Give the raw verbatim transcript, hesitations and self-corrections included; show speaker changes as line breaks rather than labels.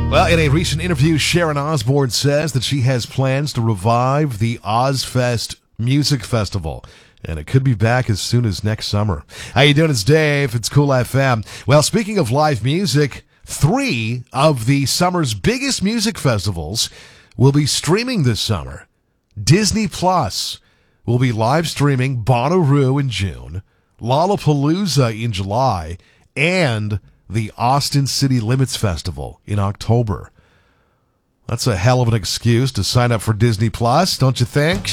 Well, in a recent interview, Sharon Osbourne says that she has plans to revive the Ozfest Music Festival, and it could be back as soon as next summer. How you doing? It's Dave. It's Cool F M. Well, speaking of live music, three of the summer's biggest music festivals will be streaming this summer. Disney Plus will be live streaming Bonnaroo in June, Lollapalooza in July, and the Austin City Limits Festival in October. That's a hell of an excuse to sign up for Disney Plus, don't you think?